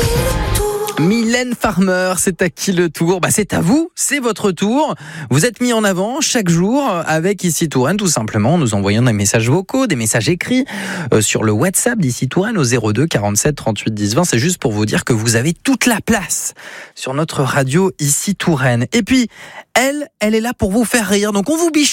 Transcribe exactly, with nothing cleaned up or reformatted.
Mylène Farmer, c'est à qui le tour ? Bah c'est à vous, c'est votre tour. Vous êtes mis en avant chaque jour avec Ici Touraine, tout simplement en nous envoyant des messages vocaux, des messages écrits euh, sur le WhatsApp d'Ici Touraine au zéro deux quarante-sept trente-huit dix vingt. C'est juste pour vous dire que vous avez toute la place sur notre radio Ici Touraine. Et puis, elle, elle est là pour vous faire rire. Donc on vous biche